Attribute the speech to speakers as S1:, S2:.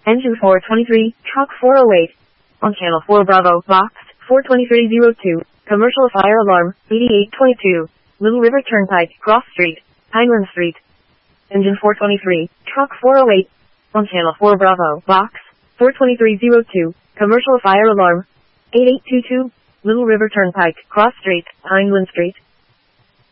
S1: Engine 423, truck 408. On channel 4 Bravo, box 42302. Commercial fire alarm, 8822. Little River Turnpike, Cross Street, Pineland Street. Engine 423, truck 408. On channel 4 Bravo, box 42302. Commercial fire alarm, 8822. Little River Turnpike, Cross Street, Pineland Street.